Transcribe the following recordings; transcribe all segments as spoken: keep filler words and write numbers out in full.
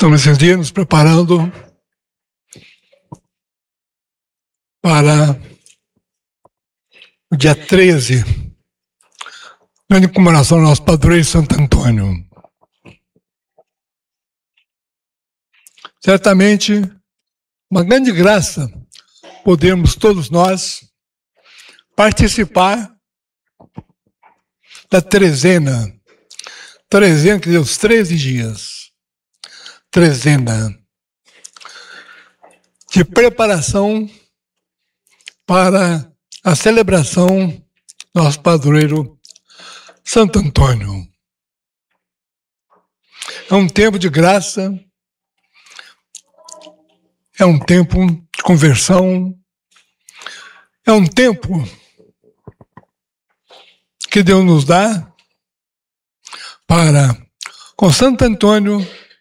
Estamos esses dias nos preparando para o dia treze, grande comemoração do nosso padroeiro Santo Antônio. Certamente, uma grande graça podemos todos nós participar da trezena. Trezena, quer dizer, os treze dias. Trezena de preparação para a celebração do nosso padroeiro Santo Antônio. É um tempo de graça, é um tempo de conversão, é um tempo que Deus nos dá para, com Santo Antônio,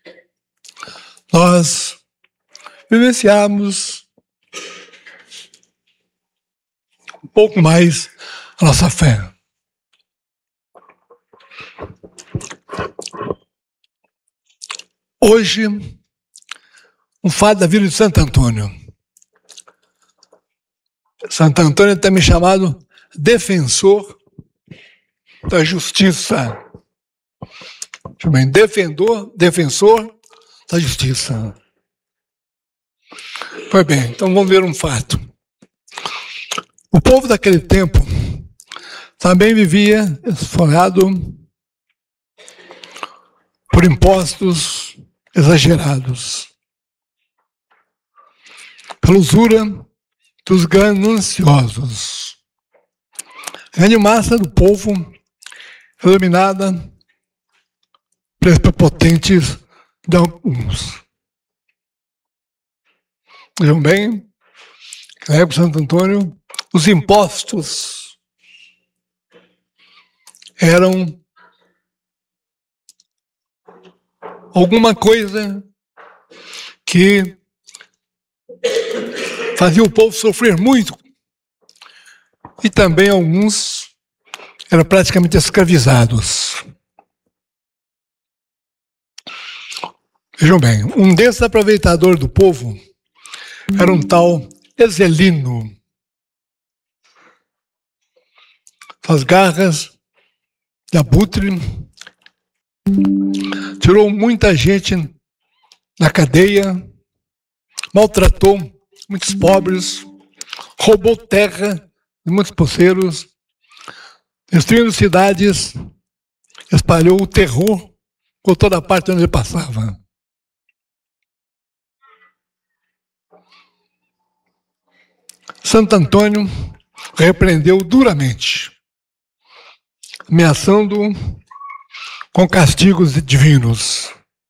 nós vivenciarmos um pouco mais a nossa fé. Hoje, um fato da vida de Santo Antônio. Santo Antônio é também chamado defensor da justiça. Também defendor, defensor da justiça. Pois bem, então vamos ver um fato. O povo daquele tempo também vivia esfolado por impostos exagerados, pela usura dos gananciosos. A grande massa do povo é dominada pelos prepotentes de alguns. Vejam bem, na época de Santo Antônio, os impostos eram alguma coisa que fazia o povo sofrer muito. E também alguns eram praticamente escravizados. Vejam bem, um desses aproveitadores do povo era um tal Ezelino. As garras de abutre tirou muita gente na cadeia, maltratou muitos pobres, roubou terra de muitos poceiros, destruindo cidades, espalhou o terror por toda a parte onde ele passava. Santo Antônio repreendeu duramente, ameaçando com castigos divinos.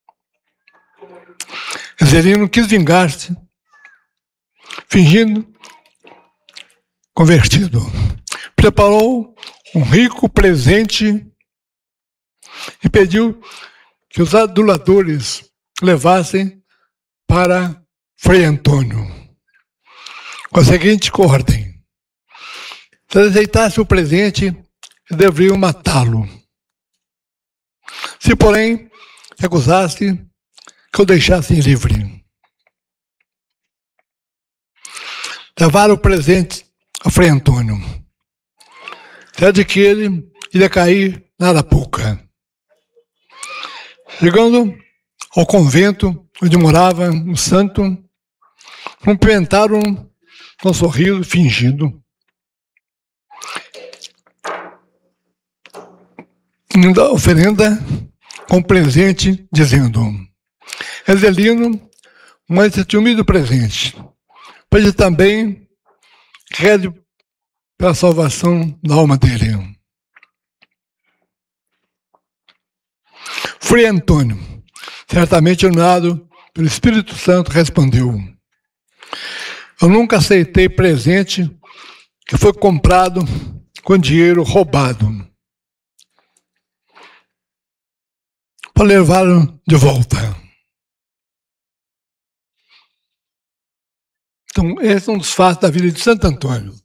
Ezelino quis vingar-se, fingindo convertido. Preparou um rico presente e pediu que os aduladores levassem para Frei Antônio, com a seguinte ordem: se ele aceitasse o presente, deveriam matá-lo. Se, porém, recusasse, que o deixassem livre. Levaram o presente a Frei Antônio, certo de que ele iria cair na arapuca. Chegando ao convento onde morava um santo, cumprimentaram com um sorriso fingido, da oferenda com presente, dizendo: Ezelino, mas este humilde presente, pede também reze pela salvação da alma dele. Frei Antônio, certamente iluminado pelo Espírito Santo, respondeu: eu nunca aceitei presente que foi comprado com dinheiro roubado, para levá-lo de volta. Então, esse é um dos fatos da vida de Santo Antônio.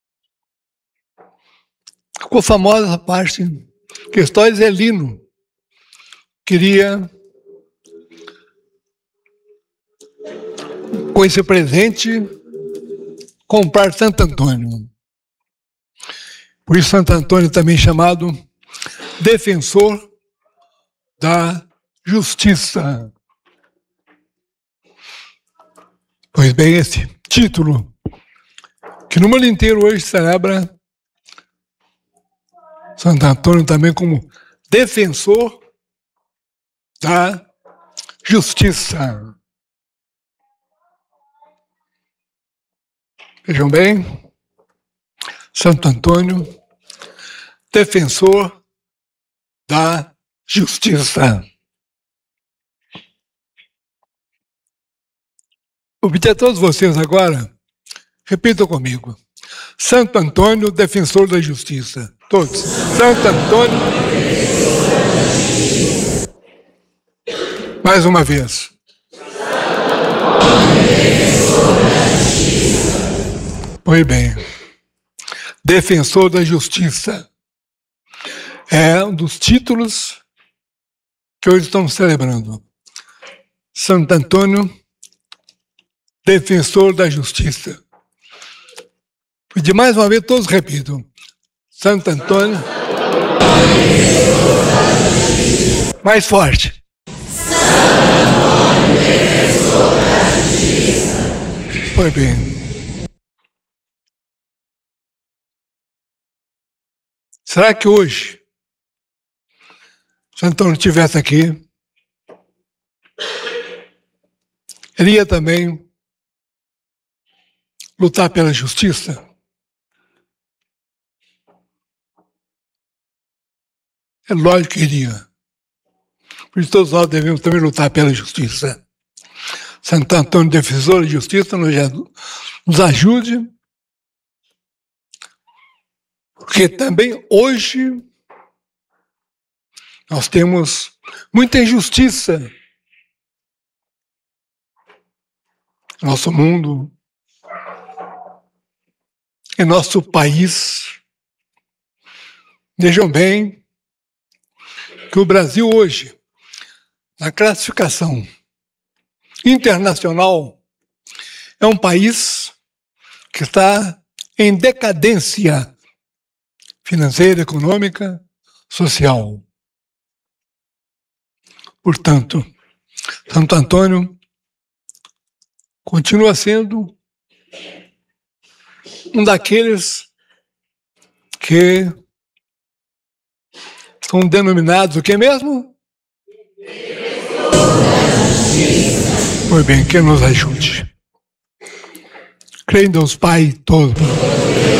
Ficou famosa essa parte que Ezelino queria com esse presente, comprar Santo Antônio. Por isso Santo Antônio também chamado defensor da justiça. Pois bem, esse título, que no mundo inteiro hoje celebra Santo Antônio também como defensor da justiça. Vejam bem, Santo Antônio, defensor da justiça. Vou pedir a todos vocês agora, repitam comigo. Santo Antônio, defensor da justiça. Todos. Santo Antônio. Mais uma vez. Pois bem. Defensor da justiça. É um dos títulos que hoje estamos celebrando. Santo Antônio, defensor da justiça. De mais uma vez, todos repitam. Santo Antônio. Mais forte. Santo Antônio, defensor da justiça. Foi bem. Será que hoje, se Antônio estivesse aqui, ele ia também lutar pela justiça? É lógico que iria. Por isso todos nós devemos também lutar pela justiça. Santo Antônio, defensor da justiça, nos ajude, porque também hoje nós temos muita injustiça no nosso mundo, em nosso país. Vejam bem que o Brasil hoje, na classificação internacional, é um país que está em decadência financeira, econômica, social. Portanto, Santo Antônio continua sendo um daqueles que são denominados o que mesmo? Pois bem, que nos ajude. Creio em Deus Pai todo.